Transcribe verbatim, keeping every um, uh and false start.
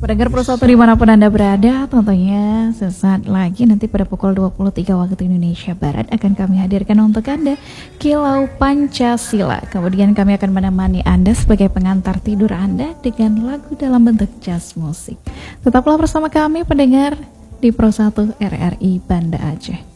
Pendengar Pro satu dimanapun Anda berada, tentunya sesaat lagi nanti pada pukul dua puluh tiga waktu Indonesia Barat akan kami hadirkan untuk Anda Kilau Pancasila. Kemudian kami akan menemani Anda sebagai pengantar tidur Anda dengan lagu dalam bentuk jazz musik. Tetaplah bersama kami pendengar di Pro satu R R I Banda Aceh.